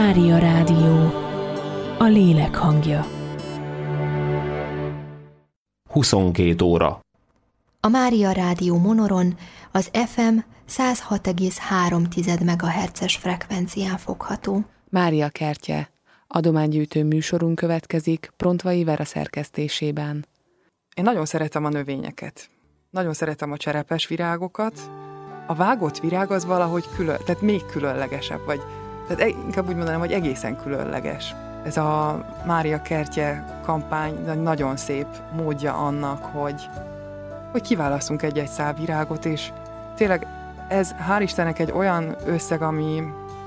Mária Rádió, a lélek hangja. 22 óra. A Mária Rádió Monoron az FM 106,3 MHz-es frekvencián fogható. Mária kertje. Adománygyűjtő műsorunk következik Prontvai Vera szerkesztésében. Én nagyon szeretem a növényeket. Nagyon szeretem a cserepes virágokat. A vágott virág az valahogy tehát még különlegesebb, tehát inkább úgy mondanám, hogy egészen különleges. Ez a Mária kertje kampány nagyon szép módja annak, hogy kiválasztunk egy-egy szál virágot, és tényleg ez hál' Istennek egy olyan összeg, ami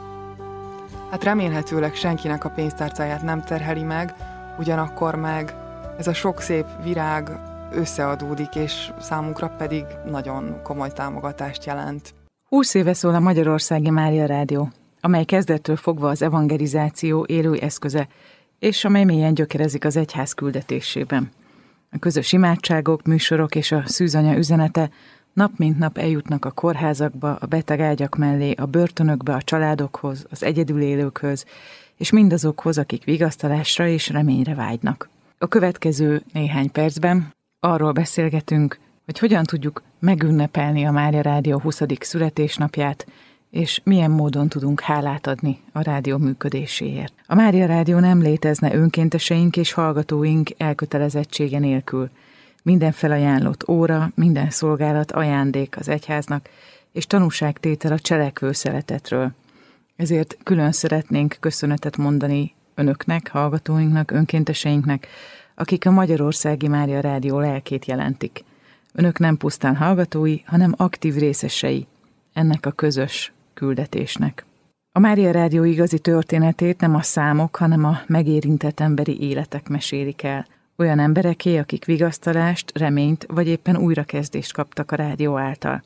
hát remélhetőleg senkinek a pénztárcáját nem terheli meg, ugyanakkor meg ez a sok szép virág összeadódik, és számunkra pedig nagyon komoly támogatást jelent. 20 éve szól a Magyarországi Mária Rádió, amely kezdettől fogva az evangelizáció élő eszköze, és amely mélyen gyökerezik az egyház küldetésében. A közös imádságok, műsorok és a szűzanya üzenete nap mint nap eljutnak a kórházakba, a beteg ágyak mellé, a börtönökbe, a családokhoz, az egyedül élőkhöz, és mindazokhoz, akik vigasztalásra és reményre vágynak. A következő néhány percben arról beszélgetünk, hogy hogyan tudjuk megünnepelni a Mária Rádió 20. születésnapját, és milyen módon tudunk hálát adni a rádió működéséért. A Mária Rádió nem létezne önkénteseink és hallgatóink elkötelezettsége nélkül. Minden felajánlott óra, minden szolgálat ajándék az egyháznak, és tanúságtétel a cselekvő szeretetről. Ezért külön szeretnénk köszönetet mondani önöknek, hallgatóinknak, önkénteseinknek, akik a Magyarországi Mária Rádió lelkét jelentik. Önök nem pusztán hallgatói, hanem aktív részesei ennek a közös küldetésnek. A Mária Rádió igazi történetét nem a számok, hanem a megérintett emberi életek mesélik el. Olyan embereké, akik vigasztalást, reményt vagy éppen újrakezdést kaptak a rádió által.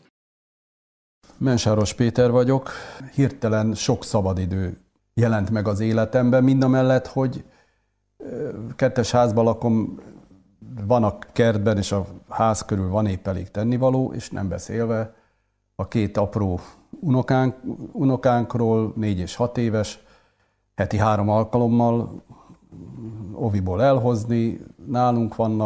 Mensáros Péter vagyok. Hirtelen sok szabadidő jelent meg az életemben, mindamellett, hogy kettes házban lakom, van a kertben, és a ház körül van épp elég tennivaló, és nem beszélve a két apró unokánkról, 4 és 6 éves, heti 3 alkalommal oviból elhozni, nálunk vannak,